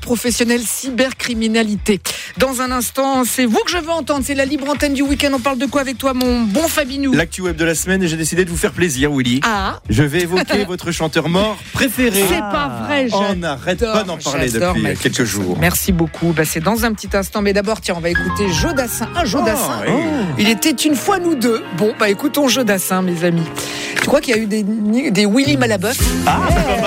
professionnelle cybercriminalité. Dans un instant, c'est vous que je veux entendre. C'est la libre antenne du week-end. On parle de quoi avec toi, mon bon Fabinou? L'actu web de la semaine, et j'ai décidé de vous faire plaisir, Willy. Ah, Je vais évoquer votre chanteur mort préféré. c'est pas vrai. On n'arrête pas d'en parler depuis quelques jours. Merci beaucoup. C'est dans un petit instant. Mais d'abord, tiens, on va écouter Jodassin. Jodassin. oui. Il était une fois nous deux. Bon, écoutons Jodassin, mes amis. Tu crois qu'il y a eu des Willy Malaboeuf? Ah, c'est pas mal.